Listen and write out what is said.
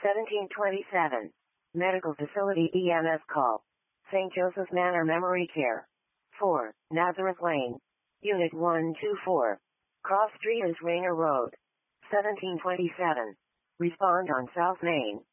1727. Medical Facility EMS call. St. Joseph Manor Memory Care. 4. Nazareth Lane. Unit 124. Cross Street is Rayner Road. 1727. Respond on South Main.